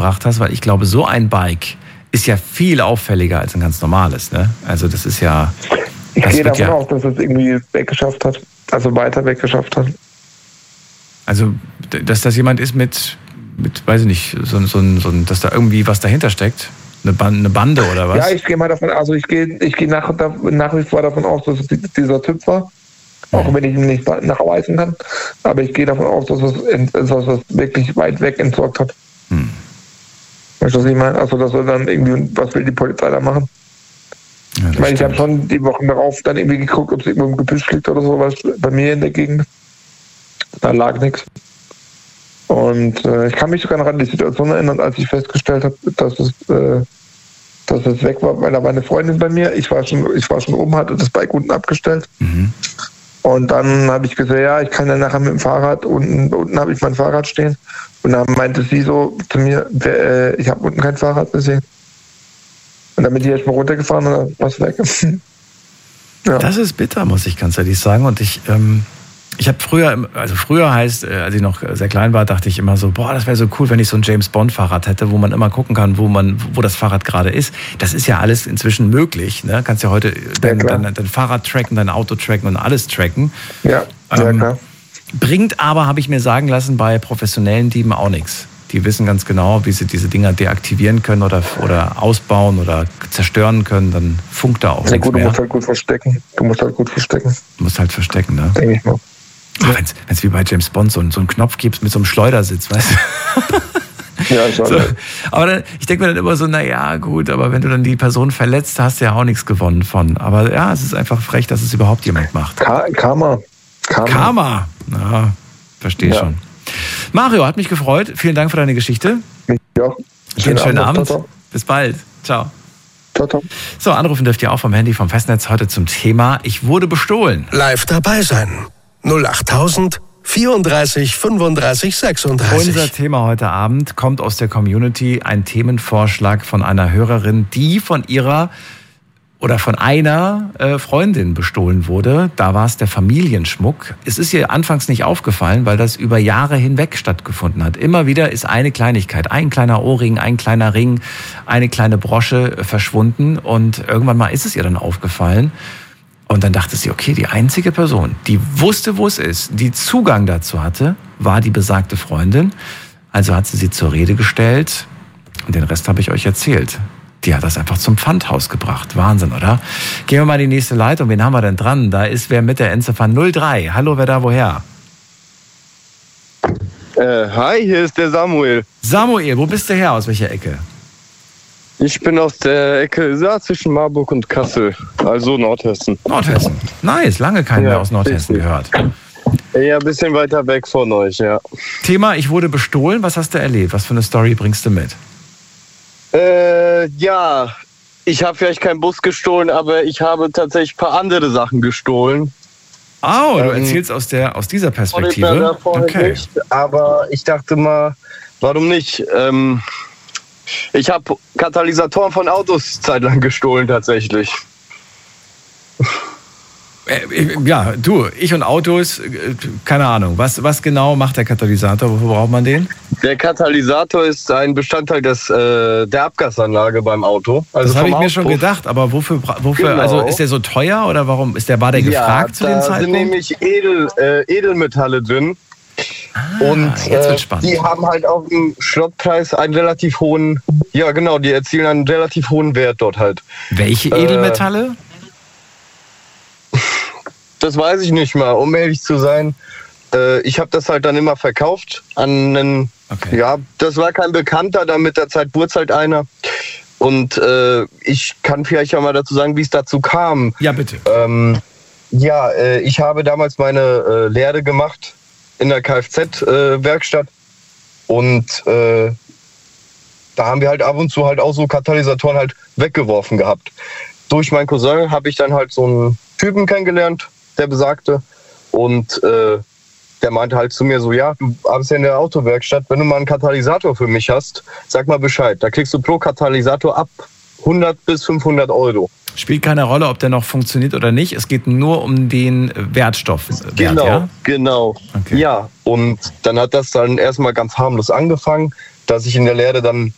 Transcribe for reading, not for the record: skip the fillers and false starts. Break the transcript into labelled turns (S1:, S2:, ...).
S1: gebracht hast, weil ich glaube, so ein Bike ist ja viel auffälliger als ein ganz normales, ne? Also das ist ja...
S2: Ich gehe davon aus, dass es irgendwie weggeschafft hat, also weiter weggeschafft hat.
S1: Also, dass das jemand ist mit weiß ich nicht, dass da irgendwie was dahinter steckt? Eine Bande oder was?
S2: Ja, ich gehe mal davon, also ich gehe nach wie vor davon aus, dass es dieser Typ war. Auch wenn ich ihn nicht nachweisen kann. Aber ich gehe davon aus, dass es wirklich weit weg entsorgt hat. Weißt du, was ich meine? Also, dass er dann irgendwie, was will die Polizei da machen? Ja, ich meine, ich habe schon die Wochen darauf dann irgendwie geguckt, ob es irgendwo im Gebüsch liegt oder so, was bei mir in der Gegend. Da lag nichts. Und ich kann mich sogar noch an die Situation erinnern, als ich festgestellt habe, dass es weg war, weil da war eine Freundin bei mir. Ich war schon oben, hatte das Bike unten abgestellt. Und dann habe ich gesagt, ja, ich kann ja nachher mit dem Fahrrad, unten habe ich mein Fahrrad stehen. Und dann meinte sie so zu mir, ich habe unten kein Fahrrad gesehen. Und dann bin ich erstmal runtergefahren und dann war es weg. Ja.
S1: Das ist bitter, muss ich ganz ehrlich sagen. Und ich habe früher heißt, als ich noch sehr klein war, dachte ich immer so, boah, das wäre so cool, wenn ich so ein James-Bond-Fahrrad hätte, wo man immer gucken kann, wo das Fahrrad gerade ist. Das ist ja alles inzwischen möglich. Ne? Kannst ja heute dein Fahrrad tracken, dein Auto tracken und alles tracken.
S2: Ja, klar.
S1: Bringt aber, habe ich mir sagen lassen, bei professionellen Dieben auch nichts. Die wissen ganz genau, wie sie diese Dinger deaktivieren können oder ausbauen oder zerstören können. Dann funkt da auch nichts mehr.
S2: Du musst halt gut verstecken. Du musst halt verstecken,
S1: ne?
S2: Denke ich mal.
S1: Wenn es wie bei James Bond so einen Knopf gibt mit so einem Schleudersitz, weißt du?
S2: Ja, schon.
S1: So. Aber dann, ich denke mir dann immer so, naja, gut, aber wenn du dann die Person verletzt, hast du ja auch nichts gewonnen von. Aber ja, es ist einfach frech, dass es überhaupt jemand macht.
S2: Karma.
S1: Ja, verstehe schon. Mario, hat mich gefreut. Vielen Dank für deine Geschichte.
S2: Ja.
S1: Schönen Abend. Ciao. Bis bald. Ciao.
S2: Ciao.
S1: So, anrufen dürft ihr auch vom Handy, vom Festnetz heute zum Thema Ich wurde bestohlen.
S3: Live dabei sein. 08000 34 35 36.
S1: Unser Thema heute Abend kommt aus der Community. Ein Themenvorschlag von einer Hörerin, die von einer Freundin bestohlen wurde. Da war es der Familienschmuck. Es ist ihr anfangs nicht aufgefallen, weil das über Jahre hinweg stattgefunden hat. Immer wieder ist eine Kleinigkeit, ein kleiner Ohrring, ein kleiner Ring, eine kleine Brosche verschwunden. Und irgendwann mal ist es ihr dann aufgefallen. Und dann dachte sie, okay, die einzige Person, die wusste, wo es ist, die Zugang dazu hatte, war die besagte Freundin. Also hat sie zur Rede gestellt. Und den Rest habe ich euch erzählt. Die hat das einfach zum Pfandhaus gebracht. Wahnsinn, oder? Gehen wir mal in die nächste Leitung. Wen haben wir denn dran? Da ist wer mit der Endziffer 03. Hallo, wer da woher?
S4: Hi, hier ist der Samuel.
S1: Samuel, wo bist du her? Aus welcher Ecke?
S4: Ich bin aus der Ecke zwischen Marburg und Kassel, also Nordhessen.
S1: Nordhessen. Nice, lange keinen mehr aus Nordhessen gehört.
S4: Ja, ein bisschen weiter weg von euch, ja.
S1: Thema, ich wurde bestohlen. Was hast du erlebt? Was für eine Story bringst du mit?
S4: Ja, ich habe vielleicht keinen Bus gestohlen, aber ich habe tatsächlich ein paar andere Sachen gestohlen.
S1: Oh, du erzählst aus dieser Perspektive.
S4: Okay. Nicht, aber ich dachte mal, warum nicht? Ich habe Katalysatoren von Autos zeitlang gestohlen tatsächlich.
S1: Ja, ich und Autos, keine Ahnung. Was genau macht der Katalysator? Wofür braucht man den?
S4: Der Katalysator ist ein Bestandteil der Abgasanlage beim Auto. Also
S1: das habe ich mir schon gedacht, aber wofür
S4: genau.
S1: Also ist der so teuer oder warum? War der gefragt zu dem Zeitpunkt?
S4: Da sind nämlich Edelmetalle drin. Und
S1: jetzt wird's spannend.
S4: Die haben halt auf dem Schrottpreis einen relativ hohen, ja genau, die erzielen einen relativ hohen Wert dort halt.
S1: Welche Edelmetalle?
S4: Das weiß ich nicht mal, um ehrlich zu sein. Ich habe das halt dann immer verkauft an einen, das war kein Bekannter, dann mit der Zeit wurde es halt einer. Und ich kann vielleicht ja mal dazu sagen, wie es dazu kam.
S1: Ja, bitte.
S4: Ich habe damals meine Lehre gemacht in der Kfz-Werkstatt und da haben wir halt ab und zu halt auch so Katalysatoren halt weggeworfen gehabt. Durch meinen Cousin habe ich dann halt so einen Typen kennengelernt, der besagte, und der meinte halt zu mir so, ja, du arbeitest ja in der Autowerkstatt, wenn du mal einen Katalysator für mich hast, sag mal Bescheid. Da kriegst du pro Katalysator ab 100 bis 500 Euro.
S1: Spielt keine Rolle, ob der noch funktioniert oder nicht. Es geht nur um den Wertstoff.
S4: Genau.
S1: Okay.
S4: Ja, und dann hat das dann erstmal ganz harmlos angefangen, dass ich in der Lehre dann